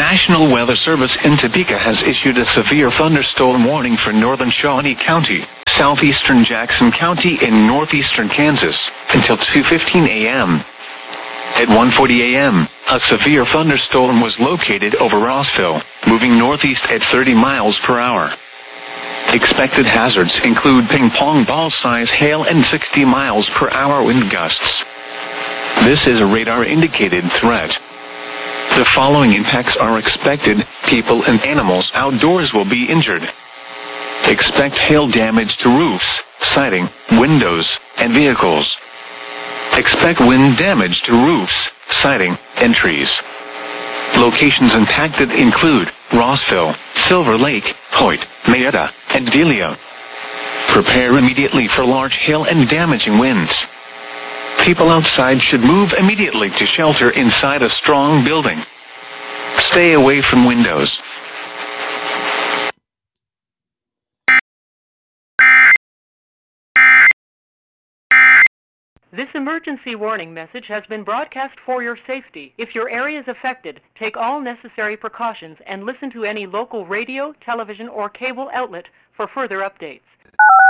National Weather Service in Topeka has issued a severe thunderstorm warning for northern Shawnee County, southeastern Jackson County, and northeastern Kansas until 2:15 a.m. At 1:40 a.m., a severe thunderstorm was located over Rossville, moving northeast at 30 miles per hour. Expected hazards include ping-pong ball-size hail and 60 miles per hour wind gusts. This is a radar-indicated threat. The following impacts are expected: people and animals outdoors will be injured. Expect hail damage to roofs, siding, windows, and vehicles. Expect wind damage to roofs, siding, and trees. Locations impacted include Rossville, Silver Lake, Hoyt, Mayetta, and Delia. Prepare immediately for large hail and damaging winds. People outside should move immediately to shelter inside a strong building. Stay away from windows. This emergency warning message has been broadcast for your safety. If your area is affected, take all necessary precautions and listen to any local radio, television, or cable outlet for further updates.